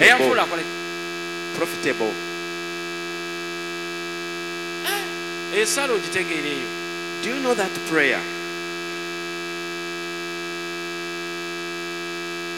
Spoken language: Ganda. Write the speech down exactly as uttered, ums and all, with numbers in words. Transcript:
profitable. Profitable. Esala ogitegeera eyo. Do you know that prayer?